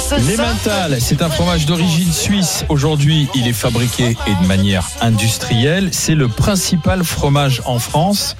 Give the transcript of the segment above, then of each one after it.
L'Emmental, c'est un fromage d'origine suisse. Aujourd'hui, il est fabriqué et de manière industrielle. C'est le principal fromage en France.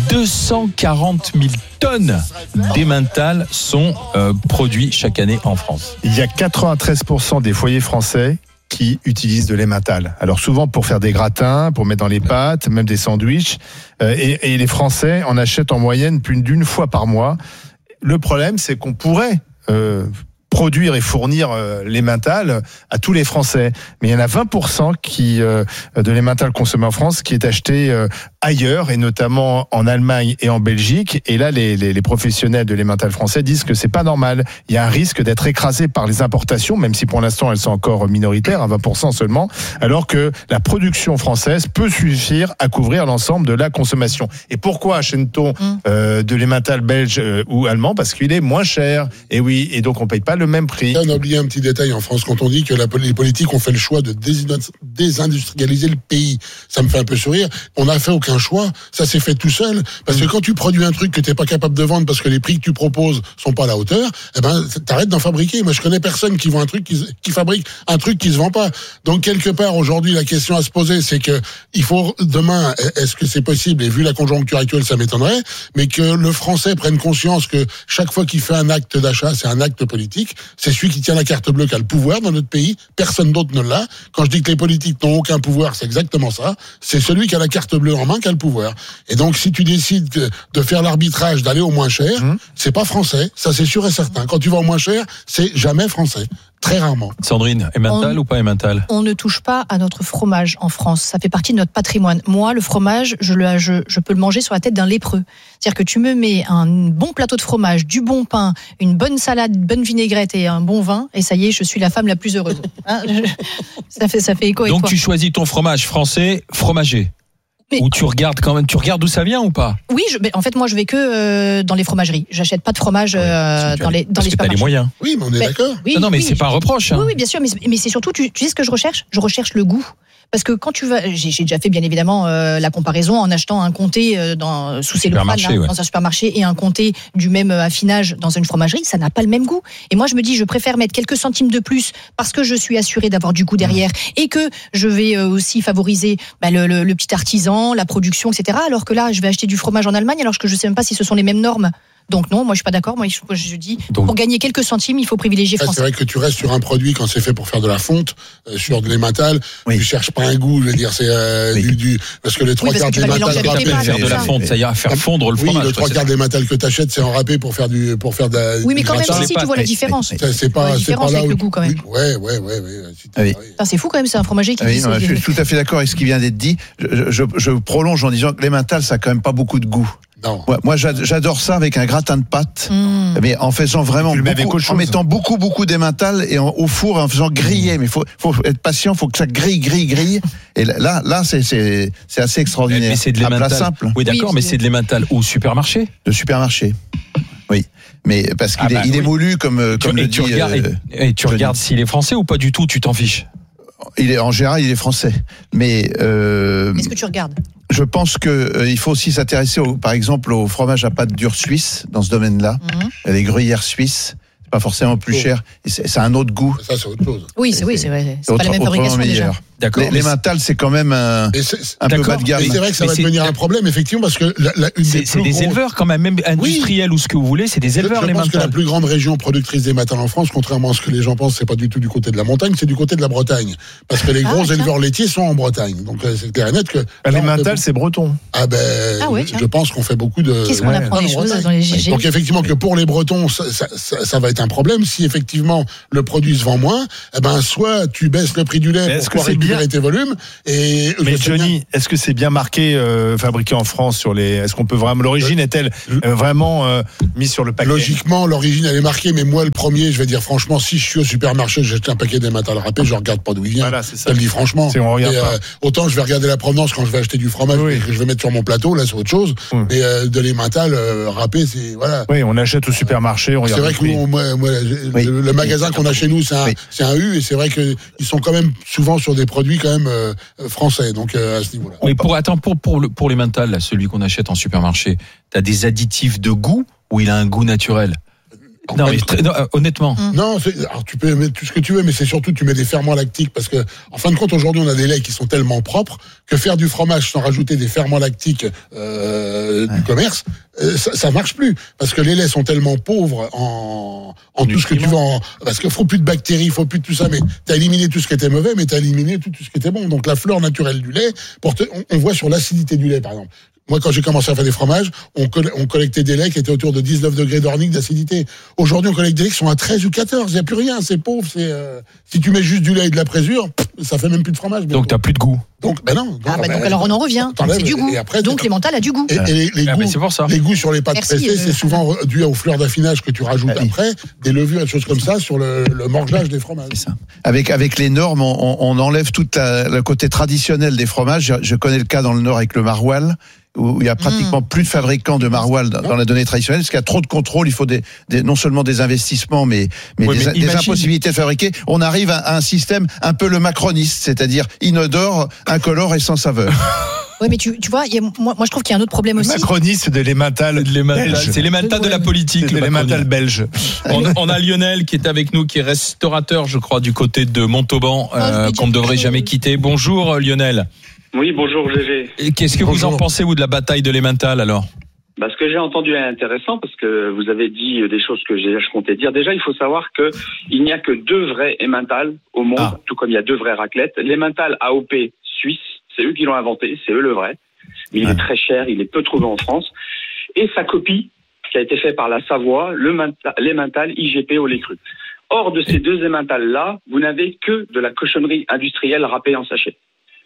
240 000 tonnes d'Emmental sont produits chaque année en France. Il y a 93% des foyers français qui utilisent de l'emmental. Alors souvent pour faire des gratins, pour mettre dans les pâtes, même des sandwichs. Et les Français en achètent en moyenne plus d'une fois par mois. Le problème, c'est qu'on pourrait produire et fournir l'emmental à tous les Français. Mais il y en a 20% de l'emmental consommé en France qui est acheté ailleurs, et notamment en Allemagne et en Belgique. Et là, les professionnels de l'emmental français disent que c'est pas normal. Il y a un risque d'être écrasé par les importations, même si pour l'instant elles sont encore minoritaires, à 20% seulement, alors que la production française peut suffire à couvrir l'ensemble de la consommation. Et pourquoi achète-t-on de l'emmental belge ou allemand ? Parce qu'il est moins cher. Et oui, et donc on paye pas le même prix. On a oublié un petit détail en France quand on dit que les politiques ont fait le choix de désindustrialiser le pays. Ça me fait un peu sourire. On n'a fait aucun choix. Ça s'est fait tout seul. Parce que quand tu produis un truc que t'es pas capable de vendre parce que les prix que tu proposes sont pas à la hauteur, eh ben, t'arrêtes d'en fabriquer. Moi, je connais personne qui vend un truc qui fabrique un truc qui se vend pas. Donc, quelque part, aujourd'hui, la question à se poser, c'est que il faut demain, est-ce que c'est possible? Et vu la conjoncture actuelle, ça m'étonnerait, mais que le Français prenne conscience que chaque fois qu'il fait un acte d'achat, c'est un acte politique. C'est celui qui tient la carte bleue qui a le pouvoir dans notre pays. Personne d'autre ne l'a. Quand je dis que les politiques n'ont aucun pouvoir, c'est exactement ça. C'est celui qui a la carte bleue en main qui a le pouvoir. Et donc, si tu décides de faire l'arbitrage, d'aller au moins cher, c'est pas français. Ça, c'est sûr et certain. Quand tu vas au moins cher, c'est jamais français. Très rarement. Sandrine, Emmental ou pas Emmental ? On ne touche pas à notre fromage en France. Ça fait partie de notre patrimoine. Moi, le fromage, je peux le manger sur la tête d'un lépreux. C'est-à-dire que tu me mets un bon plateau de fromage, du bon pain, une bonne salade, une bonne vinaigrette et un bon vin, et ça y est, je suis la femme la plus heureuse. Ça fait écho. Donc tu choisis ton fromage français, fromager. Ou tu regardes d'où ça vient ou pas ? Oui, en fait, moi, je vais que dans les fromageries. J'achète pas de fromage dans les supermarchés. T'as les moyens. Oui, mais on est d'accord. Oui, non, mais c'est pas un reproche. Hein. Oui, bien sûr, mais c'est surtout, tu sais ce que je recherche ? Je recherche le goût. Parce que quand tu vas, j'ai déjà fait bien évidemment la comparaison en achetant un comté sous cellophane dans un supermarché et un comté du même affinage dans une fromagerie, ça n'a pas le même goût. Et moi je me dis, je préfère mettre quelques centimes de plus parce que je suis assurée d'avoir du goût derrière et que je vais aussi favoriser le petit artisan, la production, etc. Alors que là, je vais acheter du fromage en Allemagne alors que je sais même pas si ce sont les mêmes normes. Donc non, moi je suis pas d'accord. Moi je dis, pour gagner quelques centimes, il faut privilégier français. C'est vrai que tu restes sur un produit quand c'est fait pour faire de la fonte, sur de l'emmental. Tu cherches pas un goût, je veux dire, c'est parce que les trois quarts de l'emmental râpé, faire de la fonte, ça ira faire fondre le fromage. Oui, le trois quarts de l'emmental que t'achètes, c'est enrâpé pour faire de Oui, mais quand même, si tu vois la différence. C'est pas là où le goût quand même. Ouais. C'est fou quand même, c'est un fromager qui dit ça. Je suis tout à fait d'accord avec ce qui vient d'être dit. Je prolonge en disant que l'emmental, ça a quand même pas beaucoup de goût. Non. Moi, j'adore ça avec un gratin de pâtes, mais en faisant vraiment en mettant beaucoup d'emmental et au four et en faisant griller. Mais faut être patient, faut que ça grille. Et là, c'est assez extraordinaire. Mais c'est de l'emmental. Un plat simple. Oui, d'accord, mais c'est de l'emmental au supermarché. De supermarché. Oui. Mais parce qu'il est moulu comme le dit. Et tu regardes s'il est français ou pas du tout, tu t'en fiches. En général, il est français. Mais est-ce que tu regardes ? Je pense que il faut aussi s'intéresser, par exemple, au fromage à pâte dure suisse dans ce domaine-là. Les gruyères suisses, c'est pas forcément plus cher. Et c'est un autre goût. Ça, c'est autre chose. Oui, c'est vrai. C'est pas la même fabrication déjà. D'accord. L'emmental, c'est quand même un peu bas de gamme. Mais c'est vrai que ça va devenir un problème, effectivement, parce que c'est des éleveurs quand même industriels ou ce que vous voulez, c'est des éleveurs, l'emmental. Je pense que la plus grande région productrice d'emmental en France, contrairement à ce que les gens pensent, c'est pas du tout du côté de la montagne, c'est du côté de la Bretagne. Parce que les gros éleveurs laitiers sont en Bretagne. Donc c'est clair et net que... L'emmental, c'est breton. Je pense qu'on fait beaucoup de... Qu'est-ce qu'on apprend des choses dans les GG ? Donc effectivement, que pour les Bretons, ça va être un problème. Si effectivement le produit se vend moins, soit tu baisses le prix du lait pour pouvoir récupérer tes volumes. Mais Johnny, est-ce que c'est bien marqué fabriqué en France sur les... Est-ce qu'on peut vraiment... L'origine est-elle vraiment mise sur le paquet ? Logiquement, l'origine elle est marquée, mais moi le premier, je vais dire franchement, si je suis au supermarché, j'achète un paquet d'emmental râpé, je regarde pas d'où il vient. Voilà, c'est ça. Je le dis franchement. On regarde pas. Autant je vais regarder la provenance quand je vais acheter du fromage que je vais mettre sur mon plateau, là c'est autre chose. Mais de l'emmental râpé, c'est voilà. Oui, on achète au supermarché, on regarde. C'est vrai que le magasin qu'on a chez nous, c'est un U, et c'est vrai que ils sont quand même souvent sur des produits quand même français, donc à ce niveau-là. Oui, pour l'emmental, celui qu'on achète en supermarché, t'as des additifs de goût ou il a un goût naturel ? Non, mais honnêtement. Non, alors tu peux mettre tout ce que tu veux, mais c'est surtout tu mets des ferments lactiques parce que, en fin de compte, aujourd'hui, on a des laits qui sont tellement propres que faire du fromage sans rajouter des ferments lactiques du commerce, ça marche plus parce que les laits sont tellement pauvres en tout ce que tu veux, parce qu'il faut plus de bactéries, il faut plus de tout ça, mais t'as éliminé tout ce qui était mauvais, mais t'as éliminé tout ce qui était bon. Donc la flore naturelle du lait, on voit sur l'acidité du lait, par exemple. Moi, quand j'ai commencé à faire des fromages, on collectait des laits qui étaient autour de 19 degrés d'ornique d'acidité. Aujourd'hui, on collecte des laits qui sont à 13 ou 14. Il n'y a plus rien, c'est pauvre. Si tu mets juste du lait et de la présure, ça fait même plus de fromage. Donc, t'as plus de goût. Donc, non. Donc alors on en revient. C'est du goût. Donc, l'emmental a du goût. Et c'est pour ça. Les goûts sur les pâtes pressées, c'est souvent dû aux fleurs d'affinage que tu rajoutes après, des levures et des choses comme ça sur le morgelage des fromages. C'est ça. Avec les normes, on enlève tout le côté traditionnel des fromages. Je connais le cas dans le Nord avec le maroilles, où il y a pratiquement plus de fabricants de maroilles dans la donnée traditionnelle, parce qu'il y a trop de contrôle, il faut non seulement des investissements, mais des impossibilités de fabriquer. On arrive à un système un peu le macroniste, c'est-à-dire inodore, incolore et sans saveur. Oui, mais tu vois, moi je trouve qu'il y a un autre problème aussi. Macroniste de l'emmental belge. C'est l'emmental de la politique. C'est l'emmental belge. On a Lionel qui est avec nous, qui est restaurateur, je crois, du côté de Montauban, qu'on ne devrait jamais quitter. Bonjour Lionel. Oui, bonjour GG. Qu'est-ce que vous en pensez, vous, de la bataille de l'emmental, alors ? Ce que j'ai entendu est intéressant, parce que vous avez dit des choses que je comptais dire. Déjà, il faut savoir que il n'y a que 2 vrais emmental au monde, tout comme il y a 2 vraies raclettes. L'emmental AOP suisse, c'est eux qui l'ont inventé, c'est eux le vrai. Mais il est très cher, il est peu trouvé en France. Et sa copie, qui a été faite par la Savoie, l'emmental IGP au lait cru. Or, de ces 2 emmentals-là, vous n'avez que de la cochonnerie industrielle râpée en sachet.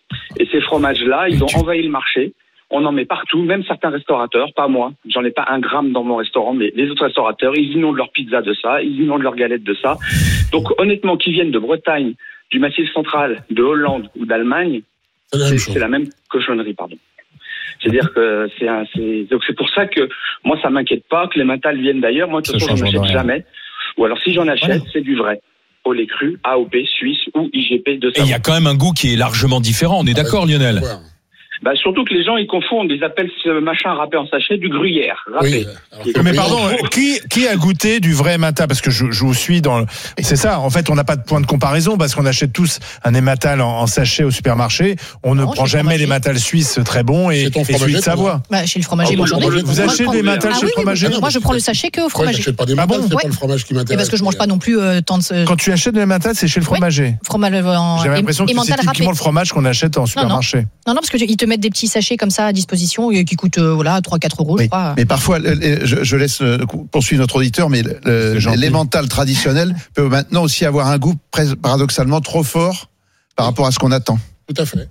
Et ces fromages-là, ils ont envahi le marché. On en met partout, même certains restaurateurs, pas moi. J'en ai pas un gramme dans mon restaurant, mais les autres restaurateurs, ils inondent leur pizza de ça, ils inondent leur galette de ça. Donc, honnêtement, qu'ils viennent de Bretagne, du Massif central, de Hollande ou d'Allemagne, c'est la même cochonnerie, pardon. C'est-à-dire que donc c'est pour ça que moi, ça m'inquiète pas que les emmental viennent d'ailleurs. Moi, de toute façon, je n'achète jamais. Ou alors, si j'en achète, c'est du vrai. Au lait cru, AOP, suisse ou IGP de Savoie. Et il y a quand même un goût qui est largement différent, on est d'accord, Lionel ? Surtout que les gens, ils confondent, ils appellent ce machin râpé en sachet du gruyère râpé. Oui. Mais pardon, qui a goûté du vrai emmental ? Parce que je vous suis c'est ça, en fait, on n'a pas de point de comparaison, parce qu'on achète tous un emmental en sachet au supermarché. On ne prend jamais l'emmental suisse très bon et celui de Savoie. Chez le fromager, moi j'en ai. Vous achetez des emmental chez le fromager ? Moi je prends le sachet que au fromager. J'achète pas des emmental, c'est pas le fromage qui m'intéresse. Parce que je mange pas non plus tant de... Quand tu achètes de l'emmental, c'est chez le fromager. J'ai l'impression que c'est typiquement le fromage qu'on achète en supermarché. Non, parce qu'ils te mettent des petits sachets comme ça à disposition qui coûtent 3-4 euros, je crois. Mais parfois, je laisse poursuivre notre auditeur, mais l'emmental traditionnel peut maintenant aussi avoir un goût paradoxalement trop fort par rapport à ce qu'on attend. Tout à fait.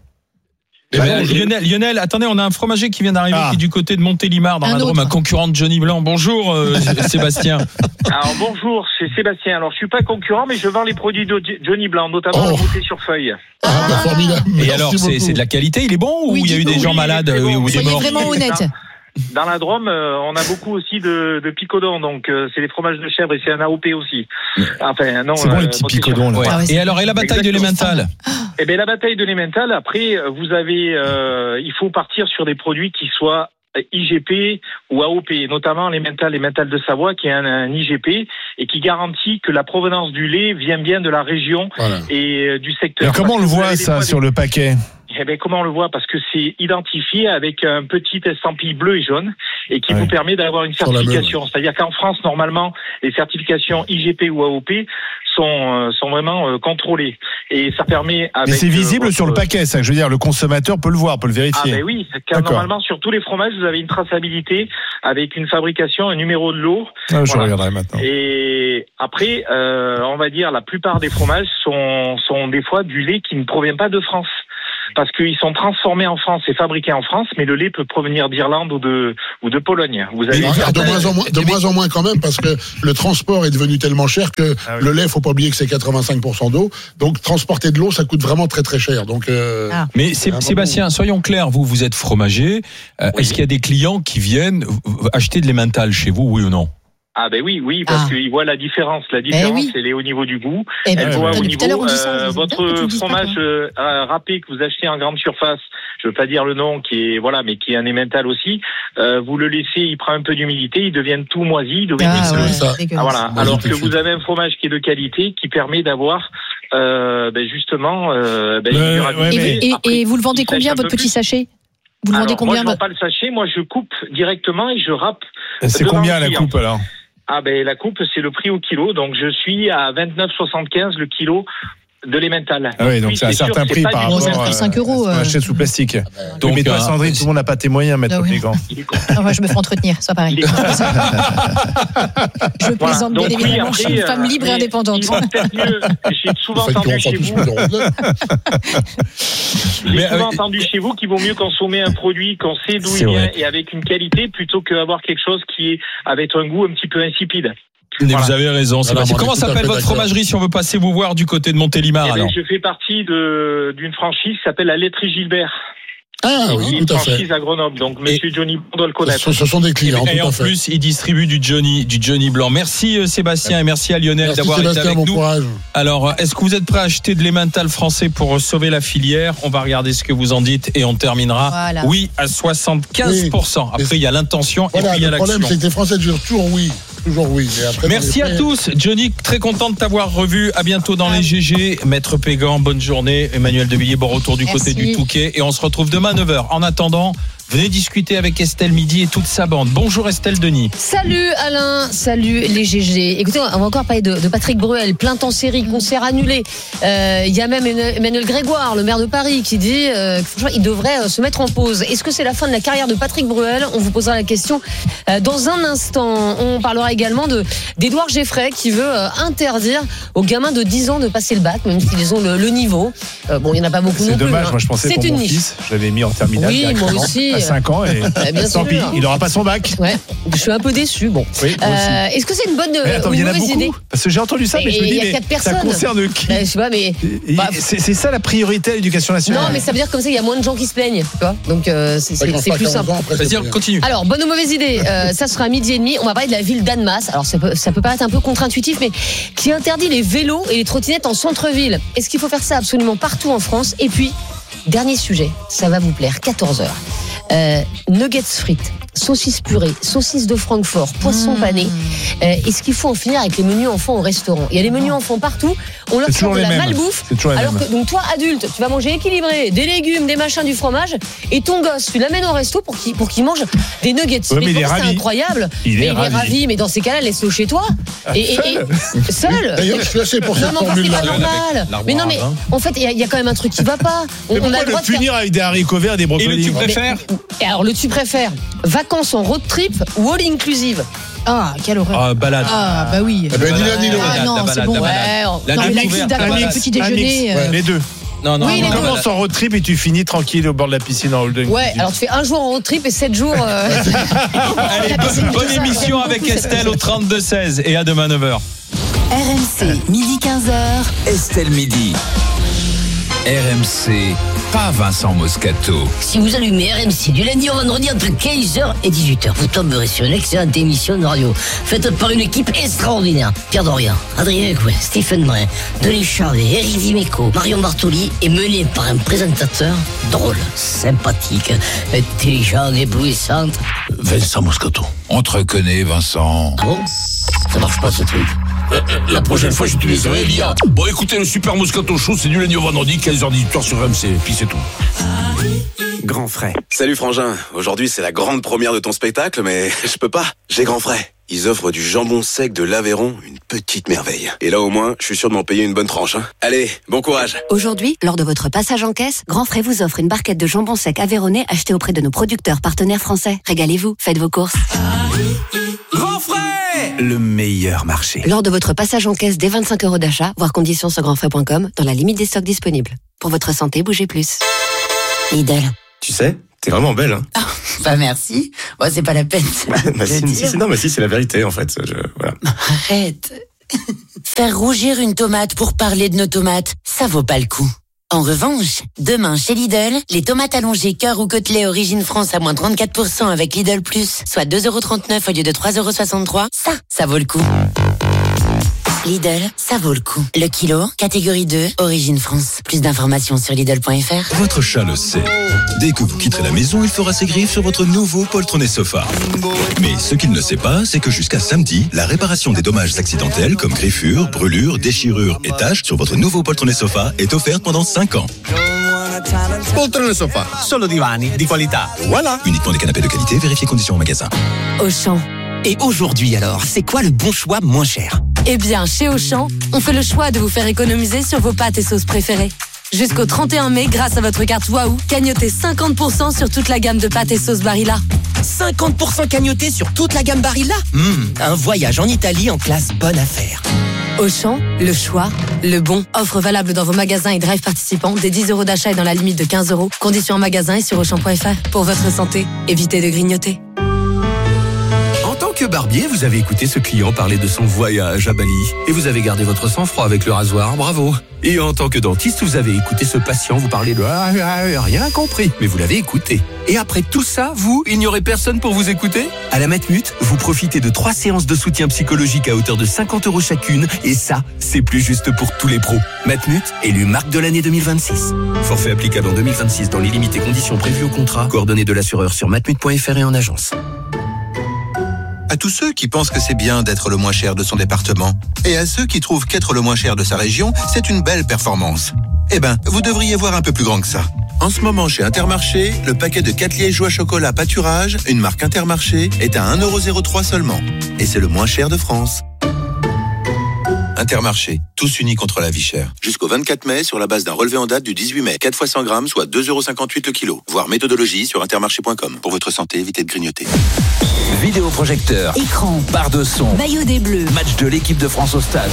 Lionel, attendez, on a un fromager qui vient d'arriver qui est du côté de Montélimar dans la Drôme, un concurrent de Johnny Blanc. Bonjour Sébastien. Alors bonjour, c'est Sébastien. Alors je suis pas concurrent, mais je vends les produits de Johnny Blanc, notamment le goûter sur feuille. Formidable. Et alors c'est de la qualité, il est bon ou il y a eu des gens malades ou des morts ? Soyez vraiment honnête. Dans la Drôme, on a beaucoup aussi de picodons, donc c'est des fromages de chèvre et c'est un AOP aussi. Enfin, non. C'est bon les petits picodons là. Ouais. Et alors, et la bataille de l'emmental ? Eh bien, la bataille de l'emmental, après, vous avez, il faut partir sur des produits qui soient IGP ou AOP, notamment l'emmental de Savoie, qui est un IGP et qui garantit que la provenance du lait vient bien de la région et du secteur. Et comment on le voit ça sur le paquet ? Eh bien, comment on le voit ? Parce que c'est identifié avec un petit estampille bleu et jaune et qui vous permet d'avoir une certification. C'est-à-dire qu'en France, normalement, les certifications IGP ou AOP sont vraiment contrôlées. Et ça permet avec... Mais c'est visible sur le paquet, ça que je veux dire. Le consommateur peut le voir, peut le vérifier. Ah ben oui, car normalement, sur tous les fromages, vous avez une traçabilité avec une fabrication, un numéro de lot. Je regarderai maintenant. Et après, on va dire, la plupart des fromages sont des fois du lait qui ne provient pas de France. Parce qu'ils sont transformés en France et fabriqués en France, mais le lait peut provenir d'Irlande ou de Pologne. Vous avez de moins en moins quand même, parce que le transport est devenu tellement cher que le lait, faut pas oublier que c'est 85% d'eau. Donc transporter de l'eau, ça coûte vraiment très très cher. Donc. Mais Sébastien, soyons clairs, vous êtes fromager. Est-ce qu'il y a des clients qui viennent acheter de l'emmental chez vous, oui ou non ? Ah ben oui, parce qu'il voit la différence. La différence, elle est au niveau du goût. Elle voit au niveau votre fromage râpé que vous achetez en grande surface. Je veux pas dire le nom, qui est un emmental aussi. Vous le laissez, il prend un peu d'humidité, il devient tout moisi, voilà. Alors que vous avez un fromage qui est de qualité, qui permet d'avoir justement une durabilité. Et vous le vendez combien votre petit sachet? Vous le vendez combien? Moi, je vends pas le sachet. Moi, je coupe directement et je râpe. C'est combien la coupe alors? La coupe, c'est le prix au kilo. Donc, je suis à 29,75 le kilo de l'emmental. Ah oui, donc c'est un certain prix par rapport à 5 euros. On achète sous plastique. Donc, mais toi, Sandrine, tout le monde n'a pas tes moyens, mettre tes gants. Moi, je me fais entretenir, c'est pas pareil. Je plaisante bien évidemment. Je suis une femme libre et indépendante. J'ai souvent entendu chez vous. J'ai souvent entendu chez vous qu'il vaut mieux consommer un produit qu'on sait d'où il vient et avec une qualité plutôt qu'avoir quelque chose qui est avec un goût un petit peu insipide. Vous avez raison. Comment s'appelle votre fromagerie si on veut passer vous voir du côté de Montélimar? Je fais partie d'une franchise qui s'appelle la Laiterie Gilbert. Ah oui, tout à fait. Une franchise à Grenoble, donc Monsieur Johnny Blanc doit le connaître. Ce sont des clients, et en plus, il distribue du Johnny Blanc. Merci Sébastien et merci à Lionel d'avoir été avec nous. Courage. Alors, est-ce que vous êtes prêt à acheter de l'emmental français pour sauver la filière? On va regarder ce que vous en dites et on terminera. Voilà. Oui, à 75%. Après, il y a l'intention et puis il y a l'action. Le problème, c'est que les Français disent toujours oui. Toujours oui. Mais après, merci à tous. Johnny, très content de t'avoir revu. À bientôt dans les GG. Maître Pégan, bonne journée. Emmanuel Devilliers, bon retour du côté du Touquet. Et on se retrouve demain à 9h. En attendant, venez discuter avec Estelle Midi et toute sa bande. Bonjour Estelle Denis. Salut Alain, salut les GG. Écoutez, on va encore parler de Patrick Bruel, plainte en série, concert annulé. Il y a même Emmanuel Grégoire, le maire de Paris, qui dit qu'il devrait se mettre en pause. Est-ce que c'est la fin de la carrière de Patrick Bruel? On vous posera la question dans un instant. On parlera également d'Édouard Geffray qui veut interdire aux gamins de 10 ans de passer le bac, même s'ils ont le niveau. Il n'y en a pas beaucoup non plus. C'est dommage, moi je pensais pour mon fils, je l'avais mis en terminale. Oui, moi aussi. À 5 ans et tant pis, il n'aura pas son bac. Ouais, je suis un peu déçu. Bon, oui, est-ce que c'est une bonne ou une mauvaise idée? Parce que j'ai entendu ça, mais je me dis, ça concerne qui? Je sais pas, mais c'est ça la priorité à l'éducation nationale. Non, mais ça veut dire comme ça, il y a moins de gens qui se plaignent, tu vois. Donc c'est plus simple. Vas-y, continue. Alors, bonne ou mauvaise idée, ça sera à 12h30. On va parler de la ville d'Annemasse. Alors ça peut paraître un peu contre-intuitif, mais qui interdit les vélos et les trottinettes en centre-ville. Est-ce qu'il faut faire ça absolument partout en France? Et puis, dernier sujet, ça va vous plaire, 14h. Nuggets frites, saucisses purées, saucisses de Francfort, poisson pané. Est-ce qu'il faut en finir avec les menus enfants au restaurant? Il y a les menus enfants partout, on leur sort de la malbouffe. Alors que donc toi adulte, tu vas manger équilibré, des légumes, des machins, du fromage, et ton gosse, tu l'amènes au resto pour qu'il mange des nuggets frites. Mais c'est incroyable. Il est ravi, mais dans ces cas-là, laisse-le chez toi. Seul. D'ailleurs, je suis assez pour cette formule-là. C'est pas normal. Mais non, mais en fait, il y a quand même un truc qui va pas. On a le droit de punir avec des haricots verts et des brocolis. Et le tu préfères? Alors tu préfères vacances en road trip ou all inclusive? Ah, quelle horreur. Balade. Ah, bah oui. Ni l'un ni l'autre. Ah non, c'est bon. La découverte, le petit déjeuner. Les deux. Non, oui, tu commences en road trip et tu finis tranquille au bord de la piscine en holding. Ouais, alors tu fais un jour en road trip et 7 jours. Allez, bonne émission avec Estelle au 32-16 et à demain 9h. RMC, midi 15h. Estelle Midi. RMC, pas Vincent Moscato. Si vous allumez RMC du lundi au vendredi entre 15h et 18h, vous tomberez sur une excellente émission de radio faite par une équipe extraordinaire. Pierre Dorian, Adrien Coué, Stephen Brun, Denis Charvet, Eric Dimeco, Marion Bartoli est mené par un présentateur drôle, sympathique, intelligent, éblouissant. Vincent Moscato. On te reconnaît, Vincent. Ah bon? Ça marche pas ce truc. La prochaine fois, j'utiliserai l'IA. Bon, écoutez, le Super Moscato Show, c'est du lundi au vendredi, 15h-18h sur RMC. Puis c'est tout. Grand frais. Salut Frangin. Aujourd'hui, c'est la grande première de ton spectacle, mais je peux pas. J'ai Grand frais. Ils offrent du jambon sec de l'Aveyron, une petite merveille. Et là, au moins, je suis sûr de m'en payer une bonne tranche. Allez, bon courage. Aujourd'hui, lors de votre passage en caisse, Grand Frais vous offre une barquette de jambon sec aveyronnais achetée auprès de nos producteurs partenaires français. Régalez-vous, faites vos courses. Grand frais! Le meilleur marché. Lors de votre passage en caisse dès 25 € d'achat, voir conditions sur grandfrais.com, dans la limite des stocks disponibles. Pour votre santé, bougez plus. Lidl. Tu sais, t'es vraiment belle, hein. Ah, bah merci. Bon, c'est pas la peine. Si, c'est la vérité, en fait. Voilà. Arrête. Faire rougir une tomate pour parler de nos tomates, ça vaut pas le coup. En revanche, demain chez Lidl, les tomates allongées cœur ou côtelets origine France à moins 34% avec Lidl Plus, soit 2,39€ au lieu de 3,63€, ça vaut le coup. Lidl, ça vaut le coup. Le kilo, catégorie 2, origine France. Plus d'informations sur Lidl.fr. Votre chat le sait. Dès que vous quitterez la maison, il fera ses griffes sur votre nouveau poltronné sofa. Mais ce qu'il ne sait pas, c'est que jusqu'à samedi, la réparation des dommages accidentels comme griffures, brûlures, déchirures et taches sur votre nouveau poltronné sofa est offerte pendant 5 ans. Poltrone sofa, solo divani di qualità. Voilà. Uniquement des canapés de qualité, vérifiez conditions en magasin. Auchan. Et aujourd'hui alors, c'est quoi le bon choix moins cher ? Eh bien, chez Auchan, on fait le choix de vous faire économiser sur vos pâtes et sauces préférées. Jusqu'au 31 mai, grâce à votre carte Waouh, cagnotez 50% sur toute la gamme de pâtes et sauces Barilla. 50% cagnoté sur toute la gamme Barilla ? Un voyage en Italie en classe bonne affaire. Auchan, le choix, le bon. Offre valable dans vos magasins et drive participants. Des 10€ d'achat et dans la limite de 15€. Conditions en magasin et sur Auchan.fr. Pour votre santé, évitez de grignoter. En tant que barbier, vous avez écouté ce client parler de son voyage à Bali. Et vous avez gardé votre sang-froid avec le rasoir, bravo. Et en tant que dentiste, vous avez écouté ce patient vous parler de rien compris. Mais vous l'avez écouté. Et après tout ça, il n'y aurait personne pour vous écouter ? À la Matmut, vous profitez de 3 séances de soutien psychologique à hauteur de 50€ chacune. Et ça, c'est plus juste pour tous les pros. Matmut, élu marque de l'année 2026. Forfait applicable en 2026 dans les limites et conditions prévues au contrat. Coordonnées de l'assureur sur matmut.fr et en agence. À tous ceux qui pensent que c'est bien d'être le moins cher de son département, et à ceux qui trouvent qu'être le moins cher de sa région, c'est une belle performance. Eh ben, vous devriez voir un peu plus grand que ça. En ce moment, chez Intermarché, le paquet de 4 liégeois chocolat pâturage, une marque Intermarché, est à 1,03€ seulement. Et c'est le moins cher de France. Intermarché, tous unis contre la vie chère. Jusqu'au 24 mai, sur la base d'un relevé en date du 18 mai. 4 fois 100 grammes, soit 2,58€ le kilo. Voir méthodologie sur intermarché.com. Pour votre santé, évitez de grignoter. Vidéoprojecteur, écran, barre de son, maillot des Bleus, match de l'équipe de France au stade.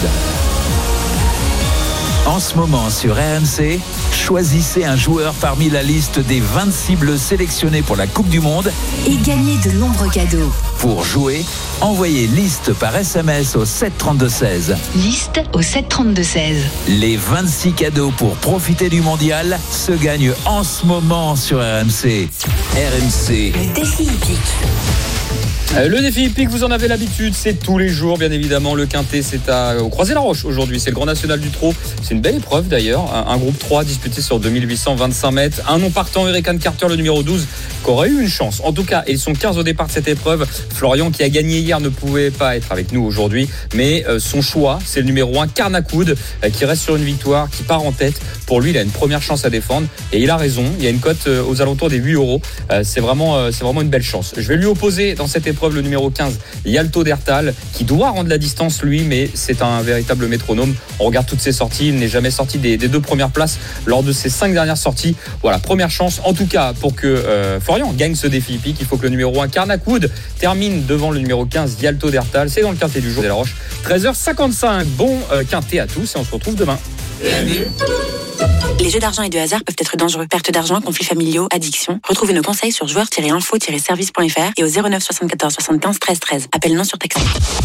En ce moment sur RMC, choisissez un joueur parmi la liste des 26 bleus sélectionnés pour la Coupe du Monde et gagnez de nombreux cadeaux. Pour jouer, envoyez liste par SMS au 732-16. Liste au 732-16. Les 26 cadeaux pour profiter du mondial se gagnent en ce moment sur RMC. RMC. Le défi hippique. Le défi hippique, vous en avez l'habitude, c'est tous les jours, bien évidemment. Le Quintet, c'est au Croisé-la-Roche aujourd'hui. C'est le Grand National du Trot. C'est une belle épreuve d'ailleurs. Un groupe 3 disputé sur 2825 mètres. Un non partant, Eric Anne Carter, le numéro 12, qui aurait eu une chance. En tout cas, ils sont 15 au départ de cette épreuve. Florian, qui a gagné hier, ne pouvait pas être avec nous aujourd'hui. Mais son choix, c'est le numéro 1, Carnacoud, qui reste sur une victoire, qui part en tête. Pour lui, il a une première chance à défendre. Et il a raison. Il y a une cote aux alentours des 8€. C'est vraiment une belle chance. Je vais lui opposer dans cette épreuve le numéro 15, Yalto Dertal, qui doit rendre la distance lui, mais c'est un véritable métronome. On regarde toutes ses sorties, il n'est jamais sorti des 2 premières places lors de ses 5 dernières sorties. Voilà, première chance en tout cas pour que Florian gagne ce défi hippique. Il faut que le numéro 1, Carnacoud, termine devant le numéro 15, Yalto Dertal. C'est dans le Quintet du jour de la Roche, 13h55. Bon Quintet à tous et on se retrouve demain. Les jeux d'argent et de hasard peuvent être dangereux. Perte d'argent, conflits familiaux, addiction. Retrouvez nos conseils sur joueurs-info-service.fr et au 09 74 75 13 13. Appel non surtaxé.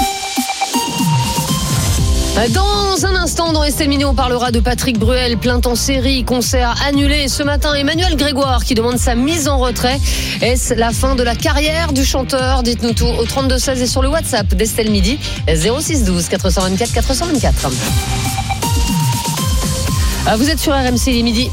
Dans un instant, dans Estelle Midi, on parlera de Patrick Bruel, plainte en série, concert annulé. Ce matin, Emmanuel Grégoire qui demande sa mise en retrait. Est-ce la fin de la carrière du chanteur ? Dites-nous tout au 32-16 et sur le WhatsApp d'Estelle Midi, 06 12 424 424. Vous êtes sur RMC, il est midi.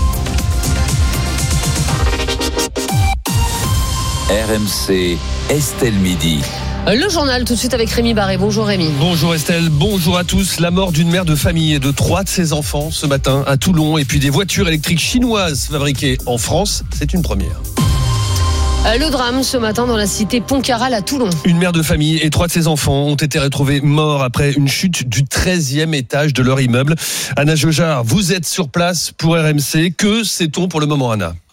RMC, Estelle Midi. Le journal tout de suite avec Rémi Barré. Bonjour Rémi. Bonjour Estelle, bonjour à tous. La mort d'une mère de famille et de 3 de ses enfants ce matin à Toulon. Et puis des voitures électriques chinoises fabriquées en France, c'est une première. Le drame ce matin dans la cité Pontcarral à Toulon. Une mère de famille et 3 de ses enfants ont été retrouvés morts après une chute du 13e étage de leur immeuble. Anna Jojard, vous êtes sur place pour RMC. Que sait-on pour le moment, Anna ?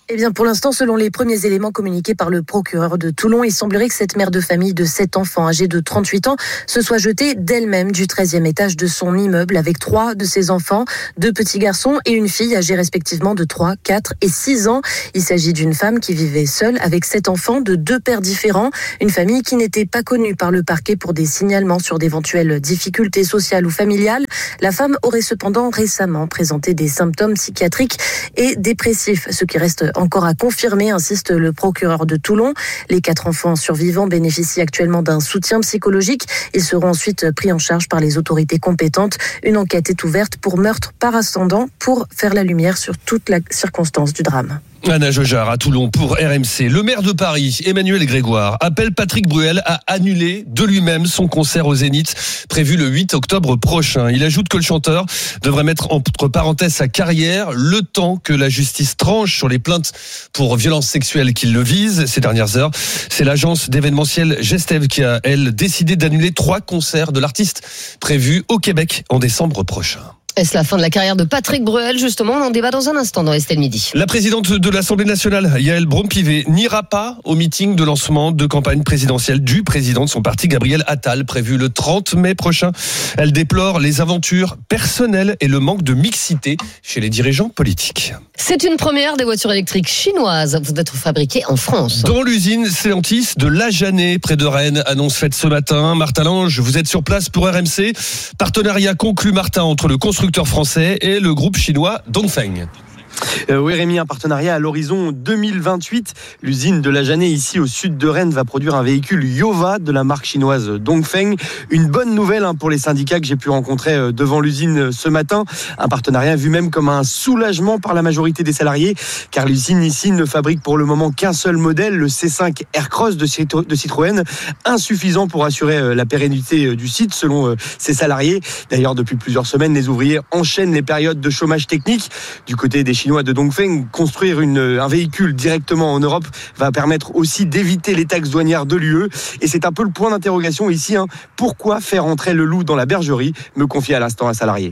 Eh bien, pour l'instant, selon les premiers éléments communiqués par le procureur de Toulon, il semblerait que cette mère de famille de 7 enfants âgés de 38 ans se soit jetée d'elle-même du 13e étage de son immeuble avec 3 de ses enfants, 2 petits garçons et une fille âgée respectivement de 3, 4 et 6 ans. Il s'agit d'une femme qui vivait seule avec 7 enfants de 2 pères différents, une famille qui n'était pas connue par le parquet pour des signalements sur d'éventuelles difficultés sociales ou familiales. La femme aurait cependant récemment présenté des symptômes psychiatriques et dépressifs, ce qui reste encore à confirmer, insiste le procureur de Toulon. Les 4 enfants survivants bénéficient actuellement d'un soutien psychologique. Ils seront ensuite pris en charge par les autorités compétentes. Une enquête est ouverte pour meurtre par ascendant pour faire la lumière sur toute la circonstance du drame. Anna Jojard à Toulon pour RMC. Le maire de Paris, Emmanuel Grégoire, appelle Patrick Bruel à annuler de lui-même son concert au Zénith prévu le 8 octobre prochain. Il ajoute que le chanteur devrait mettre entre parenthèses sa carrière le temps que la justice tranche sur les plaintes pour violences sexuelles qui le visent ces dernières heures. C'est l'agence d'événementiel Gestev qui a, elle, décidé d'annuler 3 concerts de l'artiste prévus au Québec en décembre prochain. Est-ce la fin de la carrière de Patrick Bruel? Justement, on en débat dans un instant dans Estelle Midi. La présidente de l'Assemblée nationale, Yael Braun-Pivet, n'ira pas au meeting de lancement de campagne présidentielle du président de son parti, Gabriel Attal, prévu le 30 mai prochain. Elle déplore les aventures personnelles et le manque de mixité chez les dirigeants politiques. C'est une première, des voitures électriques chinoises vont être fabriquées en France. Dans l'usine Stellantis de La Janée, près de Rennes, annonce faite ce matin. Martin Lange, vous êtes sur place pour RMC. Partenariat conclu, Martin, entre le constructeur français et le groupe chinois Dongfeng. Oui Rémi, un partenariat à l'horizon 2028. L'usine de La Janée ici au sud de Rennes va produire un véhicule Yova de la marque chinoise Dongfeng. Une bonne nouvelle pour les syndicats que j'ai pu rencontrer devant l'usine ce matin. Un partenariat vu même comme un soulagement par la majorité des salariés, car l'usine ici ne fabrique pour le moment qu'un seul modèle, le C5 Aircross de Citroën, insuffisant pour assurer la pérennité du site selon ses salariés. D'ailleurs, depuis plusieurs semaines, les ouvriers enchaînent les périodes de chômage technique. Du côté des Chinois de Dongfeng, construire un véhicule directement en Europe va permettre aussi d'éviter les taxes douanières de l'UE. Et c'est un peu le point d'interrogation ici. Pourquoi faire entrer le loup dans la bergerie? Me confie à l'instant un salarié.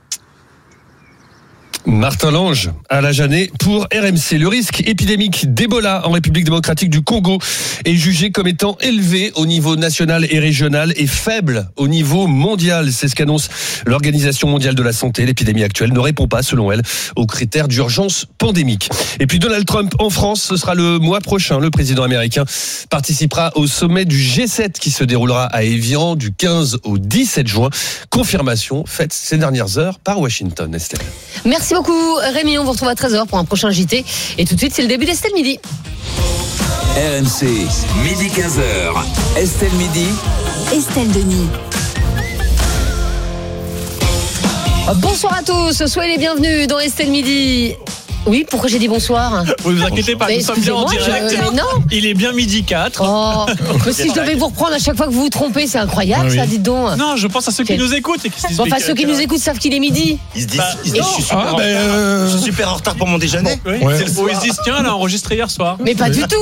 Martin Lange à La Janée pour RMC. Le risque épidémique d'Ebola en République démocratique du Congo est jugé comme étant élevé au niveau national et régional et faible au niveau mondial. C'est ce qu'annonce l'Organisation mondiale de la santé. L'épidémie actuelle ne répond pas, selon elle, aux critères d'urgence pandémique. Et puis Donald Trump en France, ce sera le mois prochain. Le président américain participera au sommet du G7 qui se déroulera à Évian du 15 au 17 juin. Confirmation faite ces dernières heures par Washington. Estelle. Merci beaucoup Rémi, on vous retrouve à 13h pour un prochain JT. Et tout de suite, c'est le début d'Estelle Midi. RMC, midi 15h. Estelle Midi. Estelle Denis. Bonsoir à tous, soyez les bienvenus dans Estelle Midi. Oui, pourquoi j'ai dit bonsoir? Vous vous inquiétez pas, nous sommes bien en direct. Mais non. Il est bien midi 4. Oh, mais si je devais vous reprendre à chaque fois que vous vous trompez, c'est incroyable, ça, dites donc. Non, je pense à ceux qui nous écoutent. Et qui se disent, enfin, ceux qui nous écoutent savent qu'il est midi. Ils se disent, je suis super en retard pour mon déjeuner. Oui. Ils se disent, tiens, elle a enregistré hier soir. Mais pas du tout.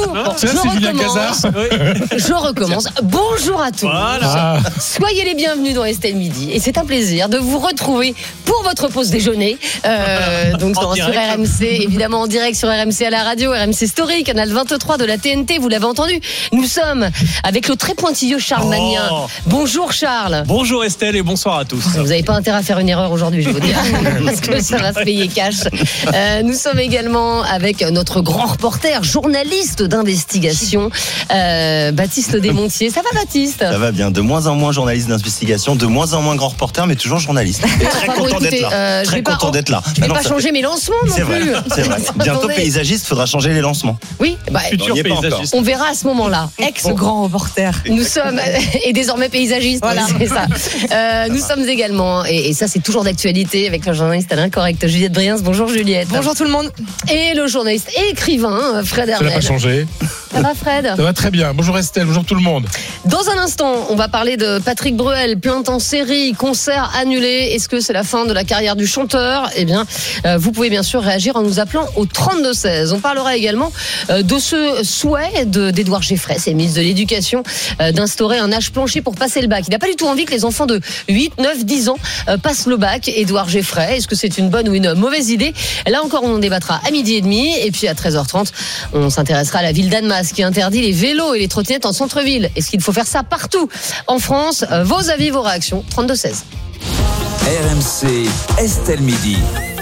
Je recommence. Bonjour à tous. Voilà. Soyez les bienvenus dans Estelle Midi. Et c'est un plaisir de vous retrouver pour votre pause déjeuner. Donc sur RMC. Évidemment en direct sur RMC à la radio, RMC Story, canal 23 de la TNT, vous l'avez entendu. Nous sommes avec le très pointilleux Charles Magnin. Bonjour Charles. Bonjour Estelle et bonsoir à tous. Vous n'avez pas intérêt à faire une erreur aujourd'hui, je vous dis, parce que ça va se payer cash. Nous sommes également avec notre grand reporter, journaliste d'investigation, Baptiste Desmontiers. Ça va Baptiste? Ça va bien, de moins en moins journaliste d'investigation, de moins en moins grand reporter, mais toujours journaliste. Et très content d'être là. Très content d'être là. Je ne vais pas changer mes lancements non plus. C'est vrai. Bientôt paysagiste, faudra changer les lancements. Oui, futur paysagiste. On verra à ce moment-là. Ex-grand reporter. Nous sommes et désormais paysagiste. Voilà, c'est ça. Nous sommes également, et ça c'est toujours d'actualité, avec la journaliste à l'incorrect Juliette Briens. Bonjour Juliette. Bonjour tout le monde. Et le journaliste et écrivain Fred Hermel. Ça n'a pas changé. Ça va Fred? Ça va très bien. Bonjour Estelle, bonjour tout le monde. Dans un instant, on va parler de Patrick Bruel, plainte en série, concert annulé. Est-ce que c'est la fin de la carrière du chanteur? Eh bien, vous pouvez bien sûr réagir en nous appelant au 32-16. On parlera également de ce souhait d'Édouard Geffray, c'est ministre de l'Éducation, d'instaurer un âge plancher pour passer le bac. Il n'a pas du tout envie que les enfants de 8, 9, 10 ans passent le bac. Édouard Geffray, est-ce que c'est une bonne ou une mauvaise idée? Là encore, on en débattra à 12h30. Et puis à 13h30, on s'intéressera à la ville d'Annemasse qui interdit les vélos et les trottinettes en centre-ville. Est-ce qu'il faut faire ça partout en France? Vos avis, vos réactions, 32-16. RMC, Estelle Midi.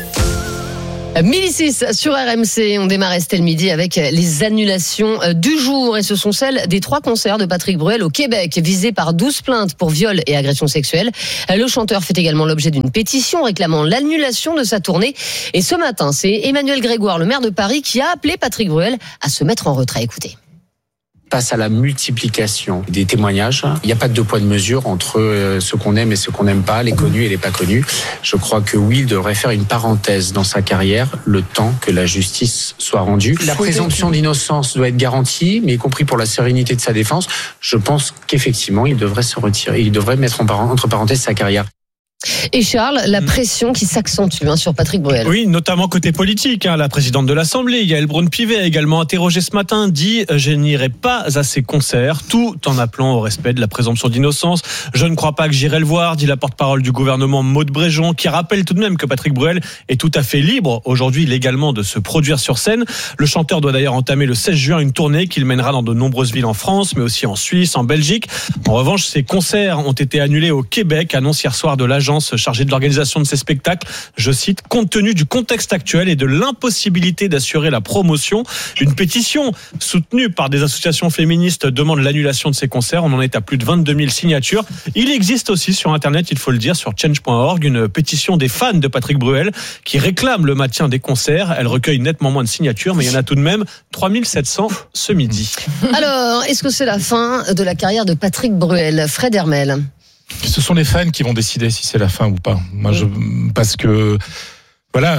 1006 sur RMC, on démarre Estelle Midi avec les annulations du jour et ce sont celles des 3 concerts de Patrick Bruel au Québec visés par 12 plaintes pour viol et agression sexuelle. Le chanteur fait également l'objet d'une pétition réclamant l'annulation de sa tournée et ce matin, c'est Emmanuel Grégoire, le maire de Paris, qui a appelé Patrick Bruel à se mettre en retrait. Écoutez. Face à la multiplication des témoignages, il n'y a pas de 2 poids de mesure entre ce qu'on aime et ce qu'on n'aime pas, les connus et les pas connus. Je crois que oui, il devrait faire une parenthèse dans sa carrière, le temps que la justice soit rendue. La présomption d'innocence doit être garantie, mais y compris pour la sérénité de sa défense. Je pense qu'effectivement, il devrait se retirer, il devrait mettre entre parenthèses sa carrière. Et Charles, la pression qui s'accentue sur Patrick Bruel. Oui, notamment côté politique. La présidente de l'Assemblée, Yaël Braun-Pivet, a également interrogé ce matin, dit « Je n'irai pas à ces concerts », tout en appelant au respect de la présomption d'innocence. « Je ne crois pas que j'irai le voir », dit la porte-parole du gouvernement Maud Bréjon, qui rappelle tout de même que Patrick Bruel est tout à fait libre aujourd'hui légalement de se produire sur scène. Le chanteur doit d'ailleurs entamer le 16 juin une tournée qu'il mènera dans de nombreuses villes en France, mais aussi en Suisse, en Belgique. En revanche, ces concerts ont été annulés au Québec, annonce hier soir de l'agence chargée de l'organisation de ces spectacles. Je cite, compte tenu du contexte actuel et de l'impossibilité d'assurer la promotion, une pétition soutenue par des associations féministes demande l'annulation de ces concerts. On en est à plus de 22 000 signatures. Il existe aussi sur Internet, il faut le dire, sur change.org, une pétition des fans de Patrick Bruel qui réclame le maintien des concerts. Elle recueille nettement moins de signatures, mais il y en a tout de même 3700 ce midi. Alors, est-ce que c'est la fin de la carrière de Patrick Bruel? Fred Hermel. Ce sont les fans qui vont décider si c'est la fin ou pas. Moi, parce que voilà,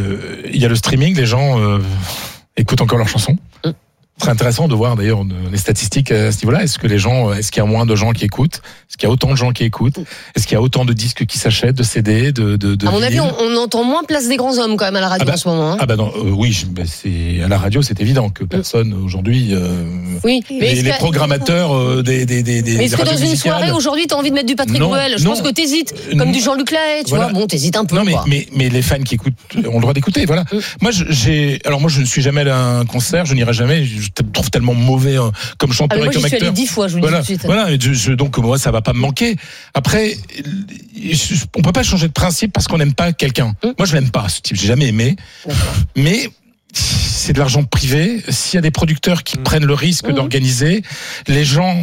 il y a le streaming, les gens écoutent encore leurs chansons. C'est intéressant de voir d'ailleurs les statistiques à ce niveau-là. Est-ce qu'il y a moins de gens qui écoutent? Est-ce qu'il y a autant de gens qui écoutent? Est-ce qu'il y a autant de disques qui s'achètent, de CD, de À mon avis, on entend moins Place des grands hommes quand même à la radio en ce moment. Non, oui, c'est à la radio, c'est évident que personne aujourd'hui. Oui, mais les programmateurs des mais est-ce que dans une soirée aujourd'hui, t'as envie de mettre du Patrick Bruel? Je pense que t'hésites, comme du Jean-Luc Lahaye, tu vois. Bon, t'hésites un peu. Non, mais les fans qui écoutent ont le droit d'écouter. Voilà. Moi, je ne suis jamais allé à un concert, je n'irai jamais. Je te trouve tellement mauvais comme chanteur et comme acteur. Moi, j'y suis allé 10 fois, je vous le dis tout de suite. Voilà, donc moi, ça va pas me manquer. Après, on peut pas changer de principe parce qu'on n'aime pas quelqu'un. Moi, je l'aime pas, ce type. J'ai jamais aimé. Mais c'est de l'argent privé. S'il y a des producteurs qui prennent le risque d'organiser, les gens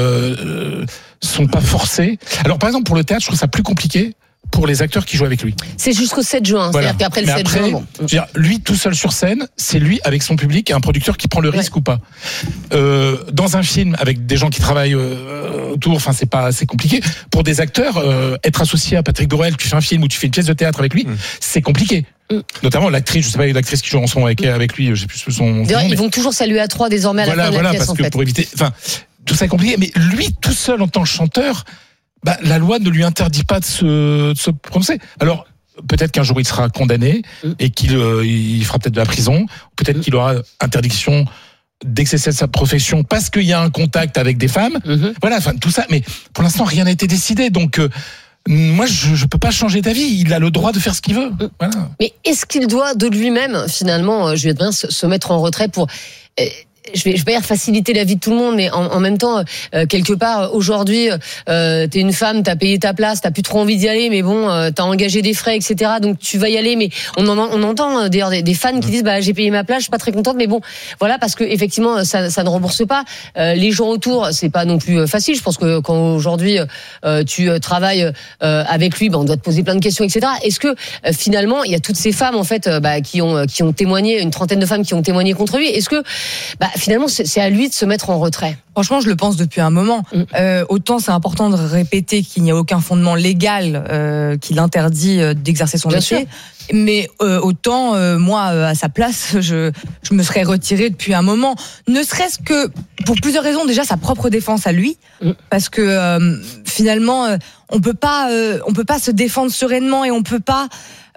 sont pas forcés. Alors, par exemple, pour le théâtre, je trouve ça plus compliqué. Pour les acteurs qui jouent avec lui. C'est jusqu'au 7 juin. Voilà. C'est-à-dire qu'après le 7 juin. Bon. Je veux dire, lui tout seul sur scène, c'est lui avec son public et un producteur qui prend le risque ou pas. Dans un film avec des gens qui travaillent autour, enfin c'est compliqué. Pour des acteurs, être associé à Patrick Bruel, tu fais un film ou tu fais une pièce de théâtre avec lui, c'est compliqué. Notamment l'actrice, je sais pas, l'actrice qui joue en son avec lui, je sais plus son nom. Ils vont toujours saluer à 3 désormais à la fin de la pièce, parce que pour éviter, enfin tout ça est compliqué. Mais lui tout seul en tant que chanteur. La loi ne lui interdit pas de se prononcer. Alors, peut-être qu'un jour il sera condamné et qu'il fera peut-être de la prison. Peut-être qu'il aura interdiction d'exercer sa profession parce qu'il y a un contact avec des femmes. Voilà, enfin tout ça. Mais pour l'instant, rien n'a été décidé. Donc, moi, je peux pas changer d'avis. Il a le droit de faire ce qu'il veut. Voilà. Mais est-ce qu'il doit de lui-même, finalement, je vais bien se mettre en retrait pour... Je vais pas dire faciliter la vie de tout le monde, mais en même temps, quelque part, aujourd'hui, t'es une femme, t'as payé ta place, t'as plus trop envie d'y aller, mais bon, t'as engagé des frais, etc. Donc tu vas y aller, mais on entend d'ailleurs des fans qui disent, j'ai payé ma place, je suis pas très contente, mais bon, voilà, parce que effectivement, ça ne rembourse pas. Les gens autour, c'est pas non plus facile. Je pense que quand aujourd'hui tu travailles avec lui, on doit te poser plein de questions, etc. Est-ce que finalement, il y a toutes ces femmes en fait qui ont témoigné, une trentaine de femmes qui ont témoigné contre lui. Est-ce que finalement, c'est à lui de se mettre en retrait. Franchement, je le pense depuis un moment. Autant c'est important de répéter qu'il n'y a aucun fondement légal qui l'interdit d'exercer son métier. Mais autant, moi, à sa place, je me serais retirée depuis un moment. Ne serait-ce que pour plusieurs raisons. Déjà, sa propre défense à lui. Parce que finalement, on peut pas se défendre sereinement et on peut pas...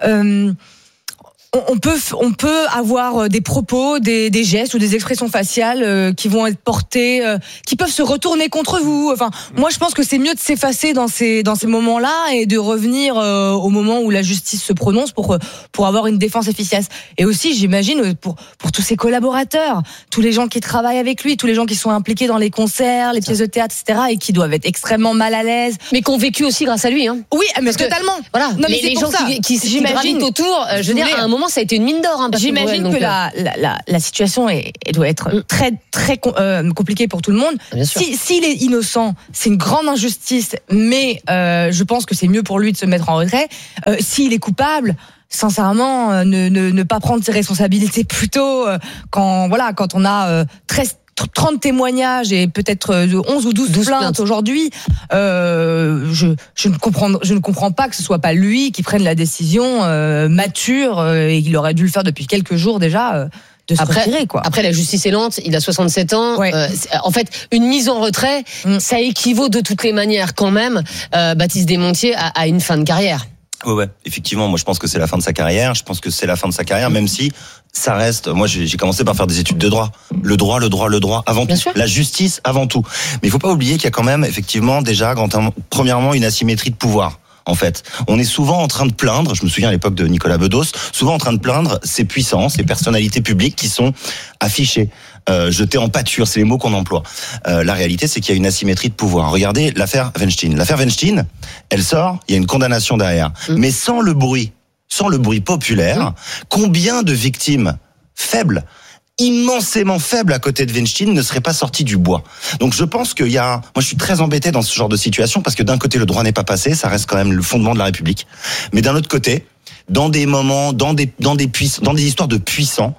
On peut avoir des propos, des gestes ou des expressions faciales qui vont être portés, qui peuvent se retourner contre vous. Enfin, moi, je pense que c'est mieux de s'effacer dans ces moments-là et de revenir au moment où la justice se prononce pour avoir une défense efficace. Et aussi, j'imagine, pour tous ses collaborateurs, tous les gens qui travaillent avec lui, tous les gens qui sont impliqués dans les concerts, les pièces de théâtre, etc., et qui doivent être extrêmement mal à l'aise. Mais qui ont vécu aussi grâce à lui. Hein. Oui, mais totalement. Voilà. Non, mais les gens qui gravitent autour, je veux dire, à un moment, ça a été une mine d'or. Hein, j'imagine que la situation elle doit être très très compliquée pour tout le monde. S'il est innocent, c'est une grande injustice, mais je pense que c'est mieux pour lui de se mettre en retrait. S'il est coupable, sincèrement, ne pas prendre ses responsabilités plutôt quand on a 30 témoignages et peut-être 11 ou 12 plaintes aujourd'hui. Je ne comprends pas que ce soit pas lui qui prenne la décision mature et il aurait dû le faire depuis quelques jours déjà. De se retirer, quoi. Après, la justice est lente, il a 67 ans. Ouais. En fait, une mise en retrait, ça équivaut de toutes les manières quand même, Baptiste Desmontiers, à une fin de carrière. Ouais, effectivement, moi je pense que c'est la fin de sa carrière. Je pense que c'est la fin de sa carrière, même si ça reste. Moi, j'ai commencé par faire des études de droit. Le droit avant tout. La justice avant tout. Mais il faut pas oublier qu'il y a quand même, effectivement, déjà, premièrement, une asymétrie de pouvoir. En fait, on est souvent en train de plaindre, je me souviens à l'époque de Nicolas Bedos, souvent en train de plaindre ces puissants, ces personnalités publiques qui sont affichées, jetées en pâture, c'est les mots qu'on emploie. La réalité, c'est qu'il y a une asymétrie de pouvoir. Regardez l'affaire Weinstein. L'affaire Weinstein, elle sort, il y a une condamnation derrière. Mais sans le bruit populaire, combien de victimes faibles, immensément faible à côté de Weinstein ne serait pas sorti du bois. Donc je pense qu'il y a... Moi je suis très embêté dans ce genre de situation parce que d'un côté le droit n'est pas passé, ça reste quand même le fondement de la République. Mais d'un autre côté, dans des moments, dans des histoires de puissants,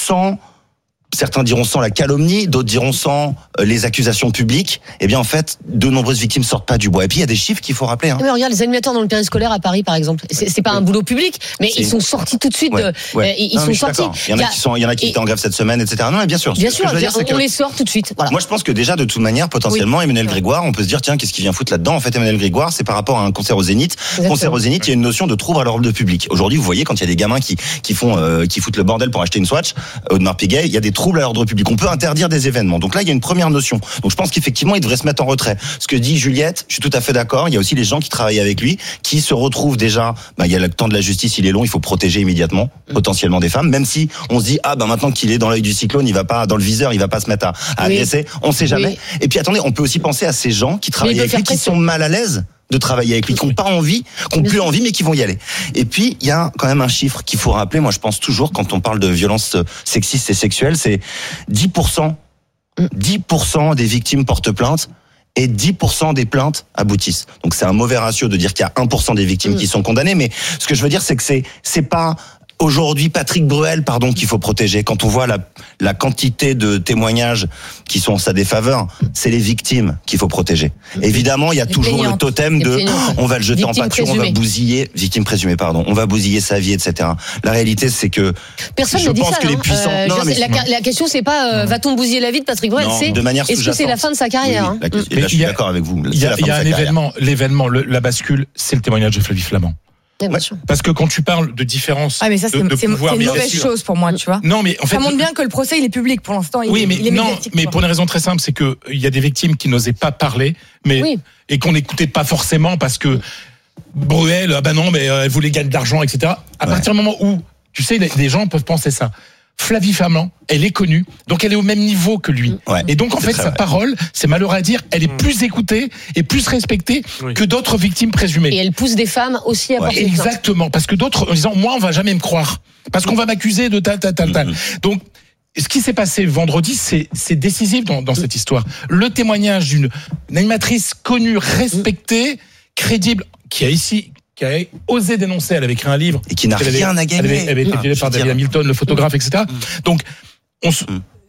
certains diront sans la calomnie, d'autres diront sans les accusations publiques, eh bien en fait, de nombreuses victimes sortent pas du bois. Et puis il y a des chiffres qu'il faut rappeler. Hein. Mais regarde, les animateurs dans le périscolaire à Paris, par exemple, c'est pas un boulot public, mais ils sont sortis tout de suite. Ils sont sortis. Il y en a qui étaient en grève cette semaine, etc. Non, mais bien sûr. Bien sûr, on les sort tout de suite. Voilà. Moi, je pense que déjà de toute manière, potentiellement, Emmanuel Grégoire, on peut se dire tiens, qu'est-ce qu'il vient foutre là-dedans ? En fait, Emmanuel Grégoire, c'est par rapport à un concert au Zénith. Concert au Zénith, il y a une notion de trouble à l'ordre public. Aujourd'hui, vous voyez quand il y a des gamins qui foutent le bordel pour acheter une Swatch, Audemars Piguet, il y a des troubles à l'ordre public. On peut interdire des événements. Donc là, il y a une première notion. Donc je pense qu'effectivement, il devrait se mettre en retrait. Ce que dit Juliette, je suis tout à fait d'accord. Il y a aussi les gens qui travaillent avec lui, qui se retrouvent déjà. Il y a le temps de la justice, il est long, il faut protéger immédiatement, potentiellement des femmes. Même si on se dit maintenant qu'il est dans l'œil du cyclone, il va pas dans le viseur, il va pas se mettre à agresser. On sait jamais. Et puis attendez, on peut aussi penser à ces gens qui travaillent avec lui, qui sont mal à l'aise de travailler avec lui, qui n'ont pas envie, qui n'ont plus envie, mais qui vont y aller. Et puis, il y a quand même un chiffre qu'il faut rappeler, moi je pense toujours, quand on parle de violences sexistes et sexuelles, c'est 10% des victimes portent plainte et 10% des plaintes aboutissent. Donc c'est un mauvais ratio de dire qu'il y a 1% des victimes qui sont condamnées, mais ce que je veux dire, c'est que c'est pas aujourd'hui Patrick Bruel, qu'il faut protéger. Quand on voit la quantité de témoignages qui sont en sa défaveur, c'est les victimes qu'il faut protéger. Évidemment, il y a toujours le totem de on va le jeter en pâture, on va bousiller, victime présumée, on va bousiller sa vie, etc. La réalité, c'est que personne ne dit ça. Que les puissants... la question, c'est pas va-t-on bousiller la vie de Patrick Bruel, c'est est-ce que c'est la fin de sa carrière. Oui. Là, je suis d'accord avec vous. Il y a un événement, la bascule, c'est le témoignage de Flavie Flament. Parce que quand tu parles de différence mais ça, de pouvoir, c'est une mauvaise chose pour moi, tu vois. Non, mais en fait, ça montre bien que le procès il est public pour l'instant. Il est médiatique, mais pour une raison très simple, c'est que il y a des victimes qui n'osaient pas parler, et qu'on n'écoutait pas forcément parce que Bruel, elle voulait gagner de l'argent, etc. À partir du moment où, tu sais, les gens peuvent penser ça. Flavie Flament, elle est connue, donc elle est au même niveau que lui. Et donc en fait, sa parole, c'est malheureux à dire, elle est plus écoutée et plus respectée que d'autres victimes présumées. Et elle pousse des femmes aussi à porter plainte. Exactement, parce que d'autres, en disant, moi, on va jamais me croire, parce qu'on va m'accuser de tal. Donc, ce qui s'est passé vendredi, c'est décisif dans cette histoire. Le témoignage d'une animatrice connue, respectée, crédible, qui a osé dénoncer, elle avait écrit un livre. Et qui n'a rien à gagner. Elle avait été filmée par David Hamilton, le photographe, etc. Donc,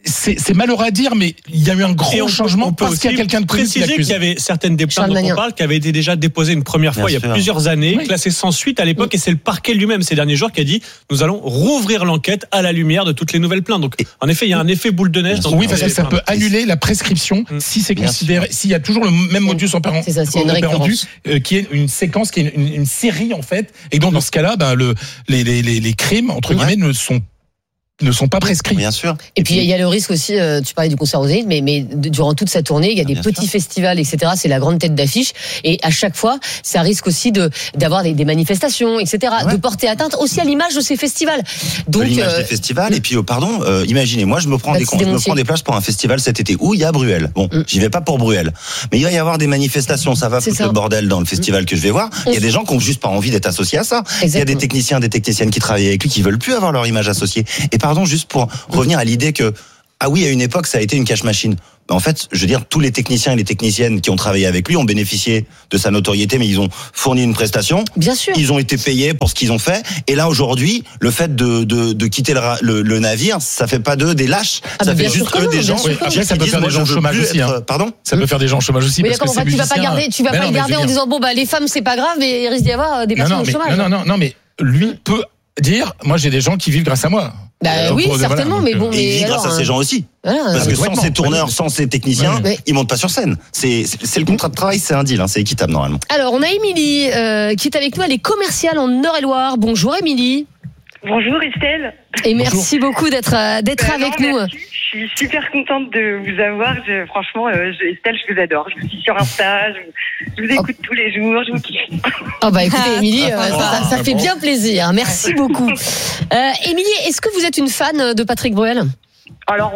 c'est malheureux à dire, mais il y a eu un grand changement parce qu'il y a quelqu'un de préciser qu'il y avait certaines des plaintes dont on parle qui avaient été déjà déposées une première fois il y a plusieurs années, classées sans suite à l'époque, et c'est le parquet lui-même ces derniers jours qui a dit nous allons rouvrir l'enquête à la lumière de toutes les nouvelles plaintes. Donc en effet, il y a un effet boule de neige. Oui, parce que ça peut annuler la prescription si c'est considéré, s'il y a toujours le même modus operandi, qui est une séquence, qui est une série en fait, et donc dans ce cas-là, les crimes entre guillemets ne sont pas prescrits. Bien sûr. Et puis il y a le risque aussi, tu parlais du concert aux Zénith, mais durant toute sa tournée, il y a des petits festivals, etc. C'est la grande tête d'affiche, et à chaque fois, ça risque aussi d'avoir des manifestations, etc. De porter atteinte aussi à l'image de ces festivals. Donc l'image des festivals. Et puis imaginez, moi je me prends des places pour un festival cet été où il y a Bruel. Bon, j'y vais pas pour Bruel, mais il va y avoir des manifestations, ça va foutre le bordel dans le festival que je vais voir. Il y a des gens qui ont juste pas envie d'être associés à ça. Il y a des techniciens, des techniciennes qui travaillent avec lui qui veulent plus avoir leur image associée. Et pardon, juste pour revenir à l'idée que, à une époque, ça a été une cash machine. En fait, je veux dire, tous les techniciens et les techniciennes qui ont travaillé avec lui ont bénéficié de sa notoriété, mais ils ont fourni une prestation. Bien sûr. Ils ont été payés pour ce qu'ils ont fait. Et là, aujourd'hui, le fait de quitter le navire, ça fait pas d'eux des lâches. Ça fait juste que des gens. Après, ça peut faire des gens au chômage aussi. Pardon? Ça peut faire des gens au chômage aussi. Mais d'accord, tu vas pas le garder en disant les femmes c'est pas grave, mais il risque d'y avoir des personnes au chômage. Non, mais lui peut dire, moi j'ai des gens qui vivent grâce à moi. Oui, certainement, mais bon. Et il vit grâce à ces gens aussi. Parce que sans ces tourneurs, sans ces techniciens, ils montent pas sur scène. C'est le contrat de travail, c'est un deal, c'est équitable normalement. Alors, on a Émilie qui est avec nous, elle est commerciale en Eure-et-Loire. Bonjour Émilie. Bonjour Estelle. Et merci beaucoup d'être avec nous. Merci. Je suis super contente de vous avoir. Franchement, Estelle, je vous adore. Je vous suis sur Insta, je vous écoute tous les jours, je vous kiffe. Écoutez, Émilie, ça fait bien plaisir. Merci beaucoup. Émilie, est-ce que vous êtes une fan de Patrick Bruel ? Alors,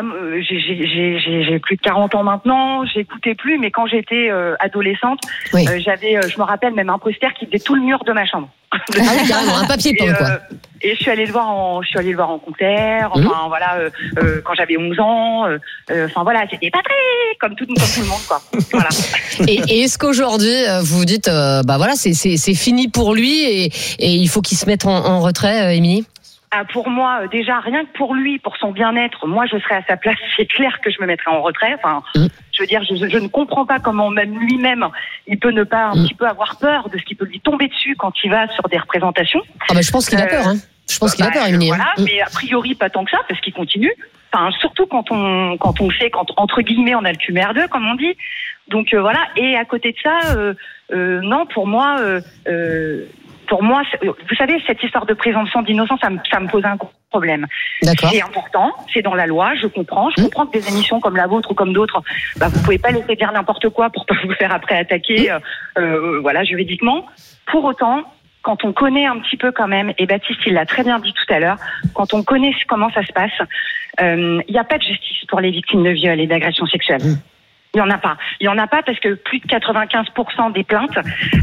j'ai plus de 40 ans maintenant, j'écoutais plus, mais quand j'étais adolescente, j'avais, je me rappelle même un poster qui faisait tout le mur de ma chambre. Carrément, un papier peint, quoi. Et je suis allée le voir en concert, quand j'avais 11 ans, c'était Patrick, comme tout le monde, quoi. Voilà. Et est-ce qu'aujourd'hui, vous vous dites, c'est fini pour lui et il faut qu'il se mette en retrait, Émilie ? Pour moi, déjà, rien que pour lui, pour son bien-être, moi, je serais à sa place. C'est clair que je me mettrais en retrait. Enfin, je veux dire, je ne comprends pas comment même lui-même, il peut ne pas un petit peu avoir peur de ce qui peut lui tomber dessus quand il va sur des représentations. Je pense qu'il a peur, hein. Je pense qu'il a peur, Émilie. Voilà, mais a priori, pas tant que ça, parce qu'il continue. Enfin, surtout quand on sait, entre guillemets, on a le cul merdeux, comme on dit. Donc, voilà. Et à côté de ça, non, pour moi, vous savez, cette histoire de présomption d'innocence, ça me pose un gros problème. D'accord. C'est important, c'est dans la loi, je comprends que des émissions comme la vôtre ou comme d'autres, vous pouvez pas laisser dire n'importe quoi pour pas vous faire après attaquer, juridiquement. Pour autant, quand on connaît un petit peu quand même, et Baptiste il l'a très bien dit tout à l'heure, quand on connaît comment ça se passe, il n'y a pas de justice pour les victimes de viol et d'agressions sexuelles. Il y en a pas. Il y en a pas parce que plus de 95% des plaintes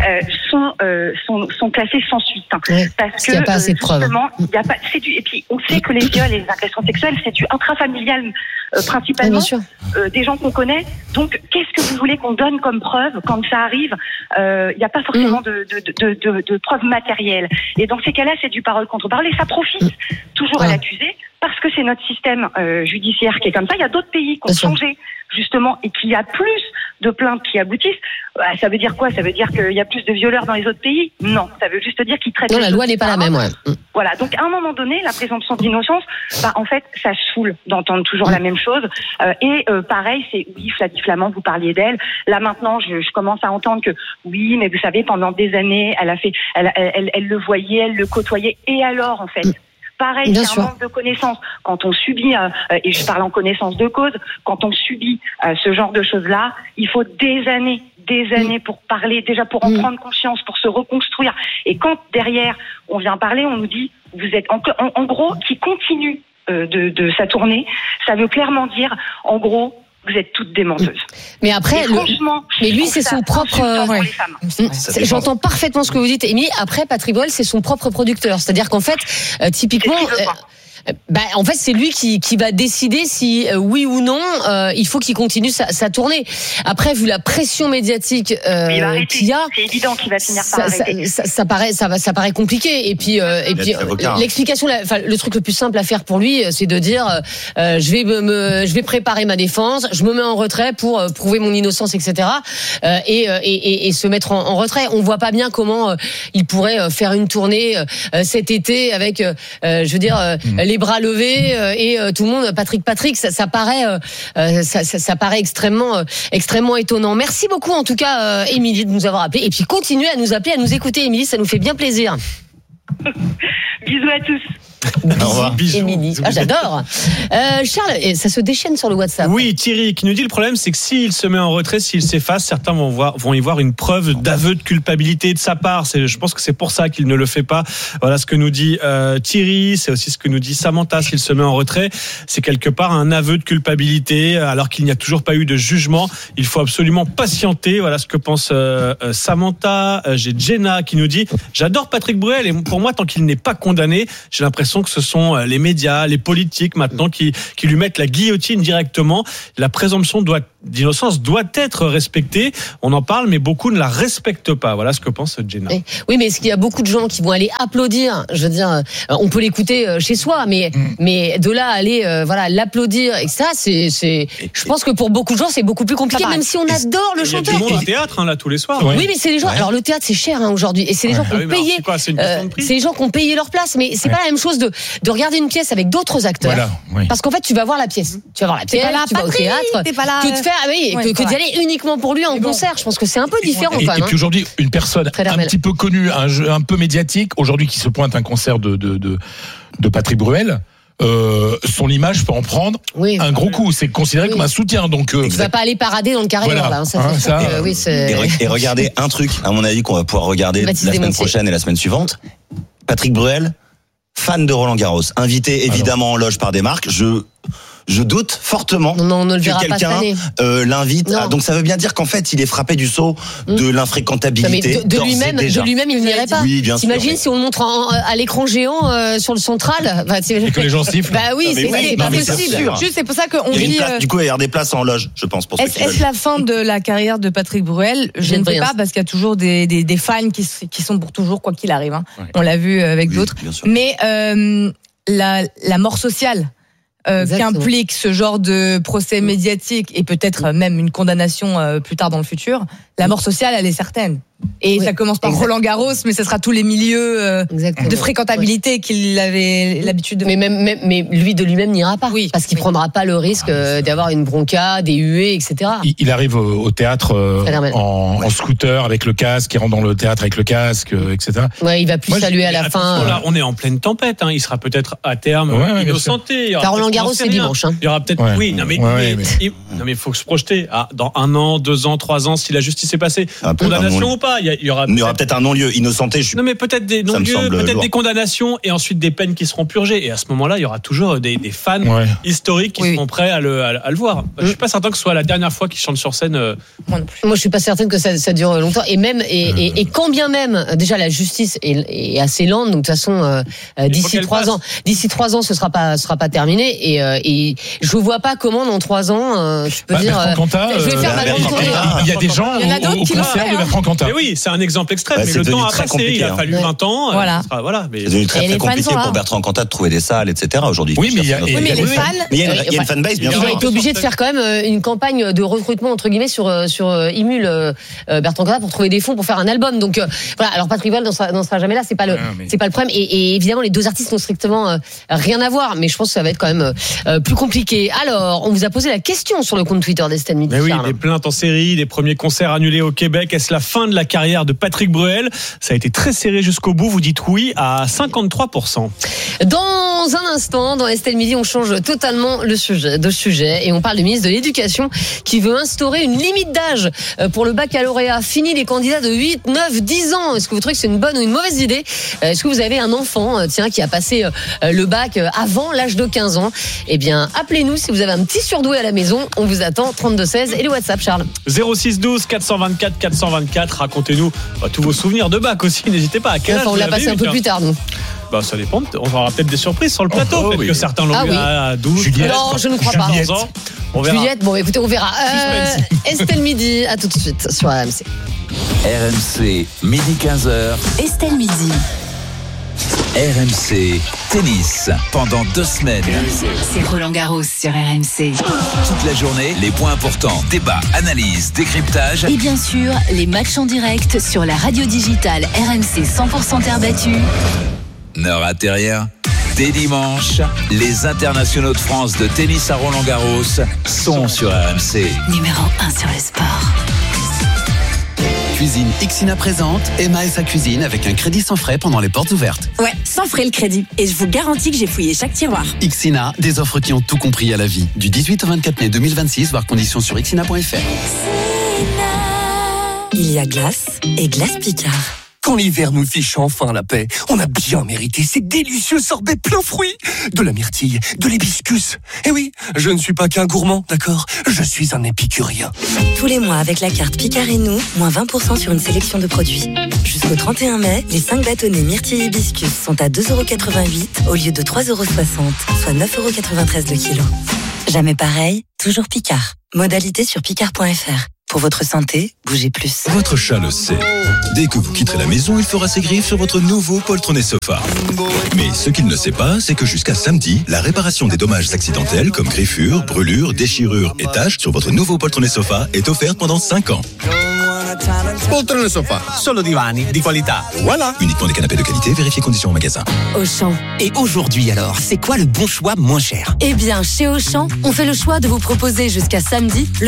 sont classées sans suite. Parce que il n'y a pas assez de preuves. Il y a pas. Et puis on sait que les viols et les agressions sexuelles c'est du intrafamilial principalement, des gens qu'on connaît. Donc qu'est-ce que vous voulez qu'on donne comme preuve quand ça arrive? Il n'y a pas forcément de preuves matérielles. Et dans ces cas-là, c'est du parole contre parole et ça profite toujours à l'accusé. Parce que c'est notre système judiciaire qui est comme ça. Il y a d'autres pays qui ont changé, justement, et qu'il y a plus de plaintes qui aboutissent. Ça veut dire quoi? Ça veut dire qu'il y a plus de violeurs dans les autres pays? Non, ça veut juste dire qu'ils traitent... Non, la loi n'est pas la même, Voilà, donc à un moment donné, la présomption d'innocence, en fait, ça saoule d'entendre toujours la même chose. Pareil, c'est, oui, Flavie Flament, vous parliez d'elle. Là, maintenant, je commence à entendre que, oui, mais vous savez, pendant des années, elle le voyait, elle le côtoyait. Et alors, en fait pareil, c'est un manque de connaissances. Quand on subit, et je parle en connaissance de cause, quand on subit ce genre de choses-là, il faut des années pour parler, déjà pour en prendre conscience, pour se reconstruire. Et quand derrière, on vient parler, on nous dit, vous êtes en gros, qui continue de sa tournée, ça veut clairement dire, en gros, vous êtes toutes des menteuses. Mais après, mais lui, c'est son propre. J'entends parfaitement ce que vous dites, Émilie. Après, Patrick Bruel, c'est son propre producteur. C'est-à-dire qu'en fait, typiquement. En fait, c'est lui qui va décider si oui ou non il faut qu'il continue sa tournée. Après, vu la pression médiatique qu'il y a, c'est évident qu'il va finir par arrêter. Ça paraît compliqué. Et puis l'explication, le truc le plus simple à faire pour lui, c'est de dire je vais préparer ma défense, je me mets en retrait pour prouver mon innocence, etc. Et se mettre en retrait. On voit pas bien comment il pourrait faire une tournée cet été avec, les bras levés et tout le monde Patrick. Ça paraît extrêmement étonnant. Merci beaucoup en tout cas, Émilie, de nous avoir appelé. Et puis continuez à nous appeler, à nous écouter, Émilie, ça nous fait bien plaisir. Bisous à tous. Bisous, Émilie. J'adore. Charles, ça se déchaîne sur le WhatsApp. Oui, Thierry qui nous dit le problème, c'est que s'il se met en retrait, s'il s'efface, certains vont y voir une preuve d'aveu de culpabilité de sa part. Je pense que c'est pour ça qu'il ne le fait pas. Voilà ce que nous dit Thierry. C'est aussi ce que nous dit Samantha. S'il se met en retrait, c'est quelque part un aveu de culpabilité, alors qu'il n'y a toujours pas eu de jugement. Il faut absolument patienter. Voilà ce que pense Samantha. J'ai Jenna qui nous dit j'adore Patrick Bruel et pour moi, tant qu'il n'est pas condamné, j'ai l'impression que ce sont les médias, les politiques maintenant qui lui mettent la guillotine directement. La présomption d'innocence doit être respectée. On en parle, mais beaucoup ne la respectent pas. Voilà ce que pense Jenna. Oui, mais est-ce qu'il y a beaucoup de gens qui vont aller applaudir ? Je veux dire, on peut l'écouter chez soi, mais de là à aller l'applaudir, et ça, je pense que pour beaucoup de gens, c'est beaucoup plus compliqué, même si on adore le chanteur. Il y a du monde au théâtre là tous les soirs. Oui, mais c'est les gens. Alors le théâtre, c'est cher aujourd'hui, et c'est les gens qui ont payé. C'est les gens qui ont payé leur place, mais c'est pas la même chose de regarder une pièce avec d'autres acteurs. Voilà, parce qu'en fait, tu vas voir la pièce. Tu vas au théâtre. T'es pas là. Que de faire, que d'y aller uniquement pour lui en concert. Je pense que c'est un peu différent quand même. Et puis aujourd'hui, une personne un petit peu connue, un peu médiatique, aujourd'hui qui se pointe à un concert de Patrick Bruel. Son image peut en prendre un gros coup. C'est considéré comme un soutien. Donc, tu vas pas aller parader dans le carré là. Et regardez un truc, à mon avis, qu'on va pouvoir regarder la semaine prochaine et la semaine suivante. Patrick Bruel, fan de Roland Garros, invité évidemment en loge par des marques. Je doute fortement que quelqu'un l'invite. Donc ça veut bien dire qu'en fait, il est frappé du sceau de l'infréquentabilité. De lui-même, il n'irait pas. Oui, bien sûr. T'imagines si on le montre à l'écran géant sur le central et que les gens sifflent. C'est pas possible. Juste, c'est pour ça qu'on dit. Du coup, il va y avoir des places en loge, je pense. Est-ce la fin de la carrière de Patrick Bruel ? Je ne sais pas, parce qu'il y a toujours des fans qui sont pour toujours, quoi qu'il arrive. On l'a vu avec d'autres. Mais la mort sociale qu'implique ce genre de procès médiatique et peut-être même une condamnation plus tard dans le futur, la mort sociale, elle est certaine. Et ça commence par Roland Garros, mais ça sera tous les milieux de fréquentabilité qu'il avait l'habitude de. Mais lui de lui-même n'ira pas, parce qu'il prendra pas le risque d'avoir une bronca, des huées, etc. Il arrive au théâtre en scooter avec le casque, il rentre dans le théâtre avec le casque, etc. Ouais, il va plus saluer à la fin. Là, on est en pleine tempête. Il sera peut-être à terme innocenté. Roland Garros, c'est dimanche. Il y aura peut-être. Mais il faut se projeter. Dans 1 an, 2 ans, 3 ans, si la justice est passée, condamnation ou pas. Il y aura peut-être un non-lieu innocenté. Non, mais peut-être des non-lieux, peut-être des condamnations et ensuite des peines qui seront purgées. Et à ce moment-là, il y aura toujours des fans historiques qui seront prêts à le voir. Je suis pas certain que ce soit la dernière fois qu'il chante sur scène. Moi, je suis pas certaine que ça dure longtemps. Et même et quand bien même, déjà la justice est assez lente. Donc de toute façon, d'ici 3 ans, ce sera pas terminé. Et je vois pas comment dans 3 ans, je peux dire. Je vais faire ma grande tournée. Il y a des gens au concert de Bertrand Cantat. Mais oui, c'est un exemple extrême. Mais le temps a passé. Il a fallu 20 ans. C'est devenu très compliqué pour Bertrand Cantat de trouver des salles, etc. Aujourd'hui. Oui, mais il y a les fans. Mais il y a une fanbase, bien sûr. Il a été obligé de faire quand même une campagne de recrutement entre guillemets sur Imul, Bertrand Cantat, pour trouver des fonds pour faire un album. Donc voilà. Alors Patrick Bruel n'en sera jamais là. C'est pas le problème. Et évidemment, les deux artistes n'ont strictement rien à voir. Mais je pense que ça va être quand même plus compliqué. Alors, on vous a posé la question sur le compte Twitter d'Estelle Midi. Mais oui, des plaintes en série, des premiers concerts annulés au Québec. Est-ce la fin de la carrière de Patrick Bruel ? Ça a été très serré jusqu'au bout. Vous dites oui à 53%. Dans un instant, dans Estelle Midi, on change totalement de sujet et on parle du ministre de l'Éducation qui veut instaurer une limite d'âge pour le baccalauréat. Fini les candidats de 8, 9, 10 ans. Est-ce que vous trouvez que c'est une bonne ou une mauvaise idée ? Est-ce que vous avez un enfant qui a passé le bac avant l'âge de 15 ans ? Eh bien, appelez-nous si vous avez un petit surdoué à la maison. On vous attend, 3216 et le WhatsApp, Charles. 06 12 424 424. Racontez-nous tous vos souvenirs de bac aussi. N'hésitez pas. À quel âge on l'a passé un peu plus tard, nous. Bah, ça dépend. On aura peut-être des surprises sur le plateau. Peut-être que certains l'ont eu à 12, Juliette. Non, je ne crois pas. 14 ans. On verra. Juliette, bon, écoutez, on verra. Estelle Midi, à tout de suite sur RMC. RMC, midi 15h. Estelle Midi. RMC Tennis pendant 2 semaines. C'est Roland Garros sur RMC. Toute la journée, les points importants, débats, analyses, décryptage. Et bien sûr, les matchs en direct sur la radio digitale RMC 100% terre battue. Ne ratez rien. Dès dimanche, les internationaux de France de tennis à Roland-Garros sont sur RMC. Numéro 1 sur le sport. Cuisine Ixina présente Emma et sa cuisine avec un crédit sans frais pendant les portes ouvertes. Ouais, sans frais le crédit. Et je vous garantis que j'ai fouillé chaque tiroir. Ixina, des offres qui ont tout compris à la vie. Du 18 au 24 mai 2026, voir conditions sur ixina.fr. Il y a glace et glace Picard. Quand l'hiver nous fiche enfin la paix, on a bien mérité ces délicieux sorbets plein fruits. De la myrtille, de l'hibiscus. Eh oui, je ne suis pas qu'un gourmand, d'accord ? Je suis un épicurien. Tous les mois, avec la carte Picard et nous, moins 20% sur une sélection de produits. Jusqu'au 31 mai, les 5 bâtonnets myrtille hibiscus sont à 2,88€ au lieu de 3,60€, soit 9,93€ le kilo. Jamais pareil, toujours Picard. Modalité sur picard.fr. Pour votre santé, bougez plus. Votre chat le sait. Dès que vous quitterez la maison, il fera ses griffes sur votre nouveau poltronnet sofa. Mais ce qu'il ne sait pas, c'est que jusqu'à samedi, la réparation des dommages accidentels comme griffures, brûlures, déchirures et taches sur votre nouveau poltronnet sofa est offerte pendant 5 ans. Poltrone Sofa, solo divani di qualità. Voilà. Uniquement des canapés de qualité, vérifiez conditions en magasin. Auchan. Et aujourd'hui alors, c'est quoi le bon choix moins cher ? Eh bien, chez Auchan, on fait le choix de vous proposer jusqu'à samedi le